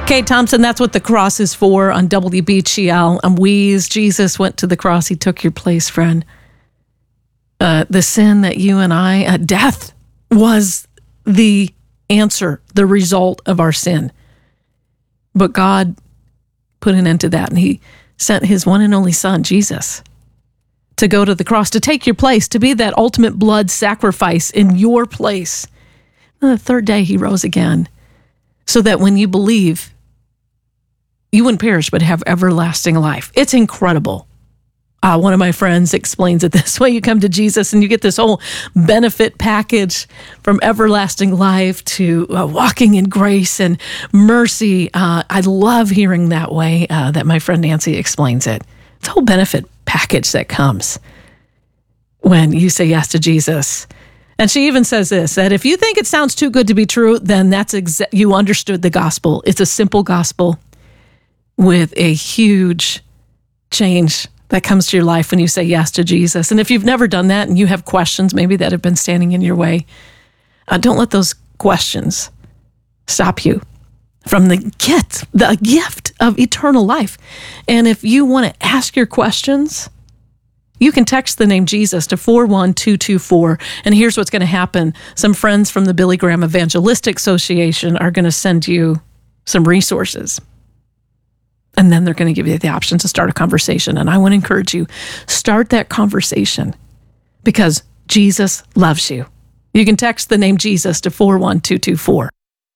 Kate Thompson, that's what the cross is for on WBGL. I'm Weeze. Jesus went to the cross. He took your place, friend. The sin that you and I, death was the answer, the result of our sin. But God put an end to that, and he sent his one and only son, Jesus, to go to the cross, to take your place, to be that ultimate blood sacrifice in your place. And the third day, he rose again, so that when you believe, you wouldn't perish, but have everlasting life. It's incredible. One of my friends explains it this way. You come to Jesus and you get this whole benefit package from everlasting life to walking in grace and mercy. I love hearing that way that my friend Nancy explains it. It's a whole benefit package that comes when you say yes to Jesus. And she even says this, that if you think it sounds too good to be true, then that's you understood the gospel. It's a simple gospel with a huge change that comes to your life when you say yes to Jesus. And if you've never done that and you have questions maybe that have been standing in your way, don't let those questions stop you from the gift of eternal life. And if you want to ask your questions, you can text the name Jesus to 41224. And here's what's going to happen. Some friends from the Billy Graham Evangelistic Association are going to send you some resources. And then they're going to give you the option to start a conversation. And I want to encourage you, start that conversation because Jesus loves you. You can text the name Jesus to 41224.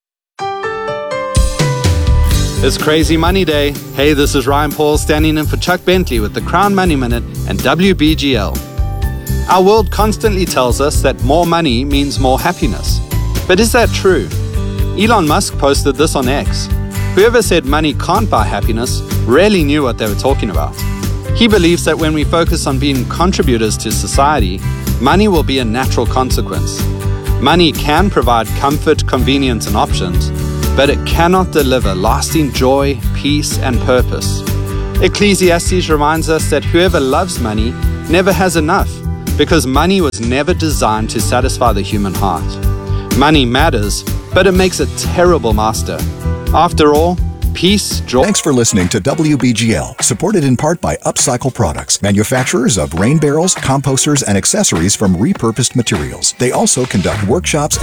It's Crazy Money Day. Hey, this is Ryan Paul standing in for Chuck Bentley with the Crown Money Minute and WBGL. Our world constantly tells us that more money means more happiness. But is that true? Elon Musk posted this on X. Whoever said money can't buy happiness rarely knew what they were talking about. He believes that when we focus on being contributors to society, money will be a natural consequence. Money can provide comfort, convenience, and options, but it cannot deliver lasting joy, peace, and purpose. Ecclesiastes reminds us that whoever loves money never has enough, because money was never designed to satisfy the human heart. Money matters, but it makes a terrible master. After all, peace, joy... Thanks for listening to WBGL, supported in part by Upcycle Products, manufacturers of rain barrels, composters, and accessories from repurposed materials. They also conduct workshops